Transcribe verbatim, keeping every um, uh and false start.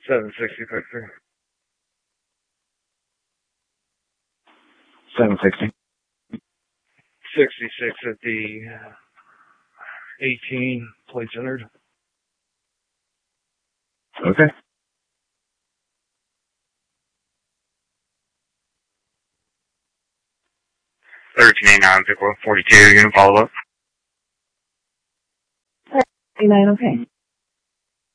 seven sixty, Victor. seven sixty. sixty-six at the eighteen, plates entered. Okay. thirteen eighty-nine, Pickle forty-two, you gonna follow up? thirty-nine, okay.